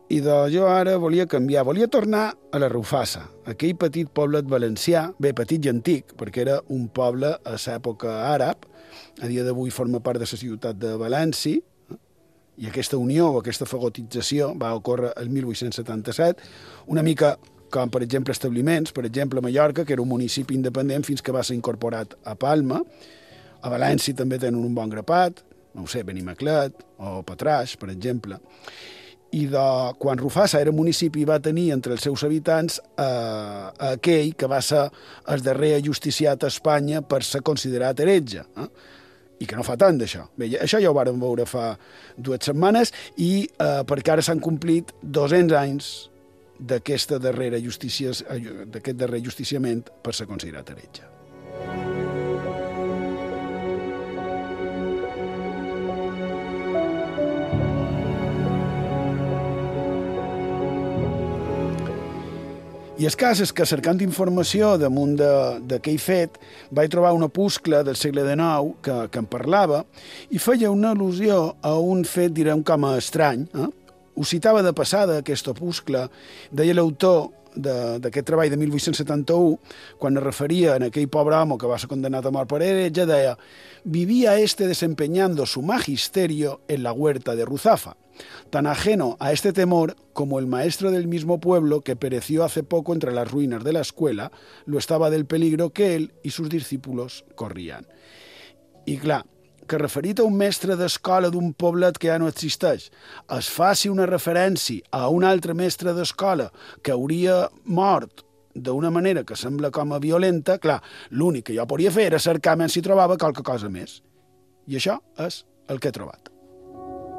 I jo ara volia canviar, volia tornar a la Rufassa, aquell petit poblet valencià, bé, petit i antic, perquè era un poble a l'època àrab, a dia d'avui forma part de la ciutat de València, i aquesta unió o aquesta fagotització va ocórrer el 1877, una mica com, per exemple, establiments, per exemple, Mallorca, que era un municipi independent fins que va ser incorporat a Palma. A València també tenen un bon grapat, no ho sé, Benimaclet o Patraix, per exemple. I quan Rufassa era municipi va tenir entre els seus habitants aquell que va ser el darrer ajusticiat a Espanya per ser considerat heretge, i que no fa tant d'això. Bé, això ja ho vàrem veure fa 2 setmanes i perquè ara s'han complit 200 anys d'aquest darrer justiciament per ser considerat heretge. I el cas és que, cercant informació damunt d'aquell fet, vaig trobar un opuscle del segle XIX que en parlava i feia una al·lusió a un fet, direm, com a estrany. Ho citava de passada, aquest opuscle. Deia l'autor d'aquest treball de 1871, quan es referia a aquell pobre home que va ser condenat a mort per heretge, deia: «Vivía desempeñando su magisterio en la huerta de Ruzafa, tan ajeno a este temor como el maestro del mismo pueblo que pereció hace poco entre las ruinas de la escuela lo estaba del peligro que él y sus discípulos corrían». I clar, que referit a un mestre d'escola d'un poblet que ja no existeix es faci una referència a un altre mestre d'escola que hauria mort d'una manera que sembla com a violenta, clar, l'únic que jo podria fer era cercar si trobava qualque cosa més. I això és el que he trobat.